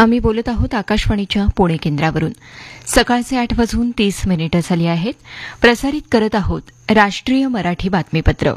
आम्ही बोलत आहोत आकाशवाणीच्या पुणे केंद्रावरून. सकाळचे 8:30 झाली आहेत. प्रसारित करत आहोत राष्ट्रीय मराठी बातमीपत्र.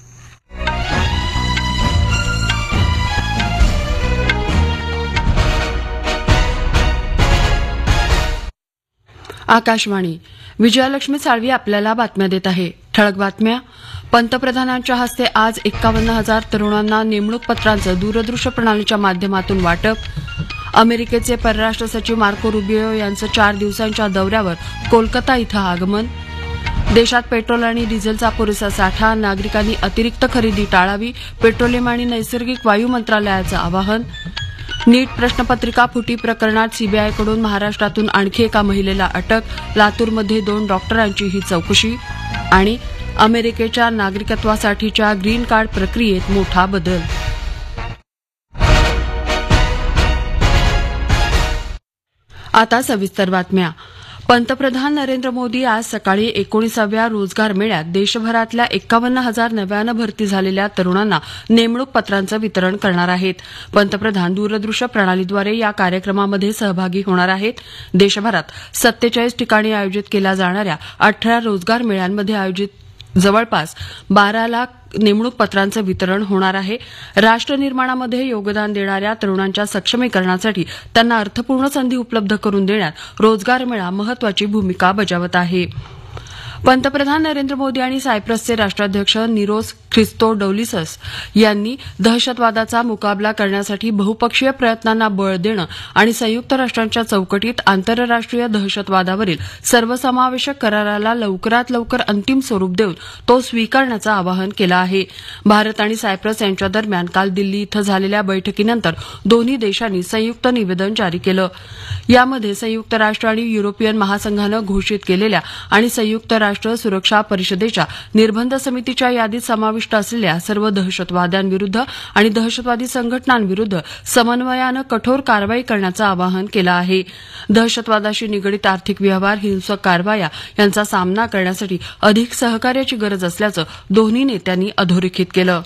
आकाशवाणी. विजयालक्ष्मी साळवी आपल्याला बातम्या देत आहे. ठळक बातम्या. पंतप्रधानांच्या हस्ते आज 51,000 तरुणांना नेमणूक पत्रांचं दूरदृश्य प्रणालीच्या माध्यमातून वाटप. अमेरिकेचे परराष्ट्र सचिव मार्को रुबियो यांचं 4 दिवसांच्या दौऱ्यावर कोलकाता इथं आगमन. देशात पेट्रोल आणि डिझेलचा पुरेसा साठा, नागरिकांनी अतिरिक्त खरेदी टाळावी, पेट्रोलियम आणि नैसर्गिक वायू मंत्रालयाचं आवाहन. नीट प्रश्नपत्रिका फुटी प्रकरणात सीबीआयकडून महाराष्ट्रातून आणखी एका महिलेला अटक, लातूरमध्ये 2 डॉक्टरांची ही चौकशी. आणि अमेरिकेच्या नागरिकत्वासाठीच्या ग्रीन कार्ड प्रक्रियेत मोठा बदल. आता सविस्तर बातम्या. पंतप्रधान नरेंद्र मोदी आज सकाळी 19व्या रोजगार मेळ्यात देशभरातल्या 51,000 नव्यानं भरती झालेल्या तरुणांना नेमणूक पत्रांचं वितरण करणार आहेत. पंतप्रधान दूरदृश्य प्रणालीद्वारे या कार्यक्रमामध्ये सहभागी होणार आहेत. देशभरात 47 ठिकाणी आयोजित केल्या जाणाऱ्या 18 रोजगार मेळ्यांमध्ये आयोजित जवळपास 12 लाख नेमणूक पत्रांचं वितरण होणार आहे. राष्ट्र निर्माणामध्ये योगदान देणाऱ्या तरुणांच्या सक्षमीकरणासाठी त्यांना अर्थपूर्ण संधी उपलब्ध करून देण्यात रोजगार मेळा महत्वाची भूमिका बजावत आहे. पंतप्रधान नरेंद्र मोदी आणि सायप्रसचे राष्ट्राध्यक्ष निरोस ख्रिस्तोडौलिसस यांनी दहशतवादाचा मुकाबला करण्यासाठी बहुपक्षीय प्रयत्नांना बळ देणं आणि संयुक्त राष्ट्रांच्या चौकटीत आंतरराष्ट्रीय दहशतवादावरील सर्वसमावेशक कराराला लवकरात लवकर अंतिम स्वरूप देऊन तो स्वीकारण्याचं आवाहन केलं आहे. भारत आणि सायप्रस यांच्या दरम्यान काल दिल्ली इथं झालेल्या बैठकीनंतर दोन्ही देशांनी संयुक्त निवेदन जारी केलं. यामध्ये संयुक्त राष्ट्र आणि युरोपियन महासंघानं घोषित केलेल्या आणि संयुक्त राष्ट्र सुरक्षा परिषदेच्या निर्बंध समितीच्या यादीत समाविष्ट असलेल्या सर्व दहशतवाद्यांविरुद्ध आणि दहशतवादी संघटनांविरुद्ध समन्वयानं कठोर कारवाई करण्याचं आवाहन केलं आहे. दहशतवादाशी निगडीत आर्थिक व्यवहार, हिंसक कारवाया यांचा सामना करण्यासाठी अधिक सहकार्याची गरज असल्याचं दोन्ही नेत्यांनी अधोरेखित केलं.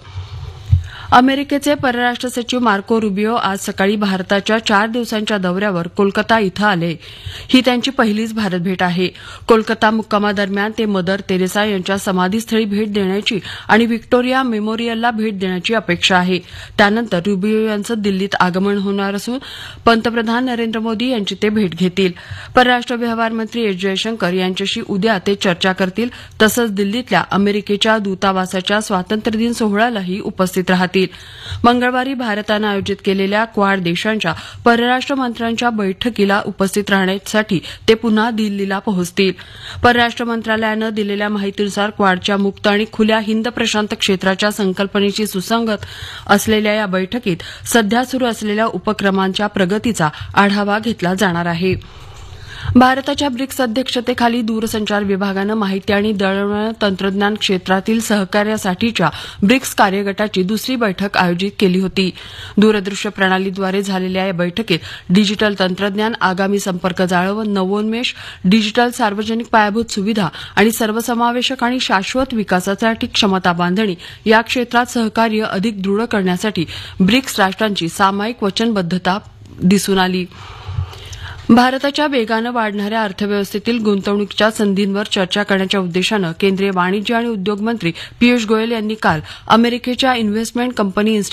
अमेरिकेचे परराष्ट्र सचिव मार्को रुबियो आज सकाळी भारताच्या 4 दिवसांच्या दौऱ्यावर कोलकाता इथं आले. ही त्यांची पहिलीच भारत भेट आहे. कोलकाता मुक्कामादरम्यान ते मदर तेरेसा यांच्या समाधीस्थळी भेट देण्याची आणि व्हिक्टोरिया मेमोरियलला भेट देण्याची अपेक्षा आहे. त्यानंतर रुबियो यांचं दिल्लीत आगमन होणार असून पंतप्रधान नरेंद्र मोदी यांची ते भेट घेतील. परराष्ट्र व्यवहार मंत्री एस जयशंकर यांच्याशी उद्या ते चर्चा करतील. तसंच दिल्लीतल्या अमेरिकेच्या दूतावासाच्या स्वातंत्र्यदिन सोहळ्यालाही उपस्थित राहतील. मंगळवारी भारतानं आयोजित केलेल्या क्वाड देशांच्या परराष्ट्र मंत्र्यांच्या बैठकीला उपस्थित राहण्यासाठी ते पुन्हा दिल्लीला पोहोचतील. परराष्ट्र मंत्रालयानं दिलेल्या माहितीनुसार क्वाडच्या मुक्त आणि खुल्या हिंद प्रशांत क्षेत्राच्या संकल्पनेशी सुसंगत असलेल्या या बैठकीत सध्या सुरू असलेल्या उपक्रमांच्या प्रगतीचा आढावा घेतला जाणार आहे. भारताच्या ब्रिक्स अध्यक्षतेखाली दूरसंचार विभागानं माहिती आणि दळणवळण तंत्रज्ञान क्षेत्रातील सहकार्यासाठीच्या ब्रिक्स कार्यगटाची दुसरी बैठक आयोजित केली होती. दूरदृश्य प्रणालीद्वारे झालेल्या या बैठकीत डिजिटल तंत्रज्ञान, आगामी संपर्क जाळं, नवोन्मेष, डिजिटल सार्वजनिक पायाभूत सुविधा आणि सर्वसमावेशक आणि शाश्वत विकासासाठी क्षमता बांधणी या क्षेत्रात सहकार्य अधिक दृढ करण्यासाठी ब्रिक्स राष्ट्रांची सामायिक वचनबद्धता दिसून आली. भारताच्या वेगानं वाढणाऱ्या अर्थव्यवस्थेतील गुंतवणुकीच्या संधींवर चर्चा करण्याच्या उद्देशानं केंद्रीय वाणिज्य आणि उद्योग मंत्री पियुष गोयल यांनी काल अमेरिकेच्या इन्व्हेस्टमेंट कंपनी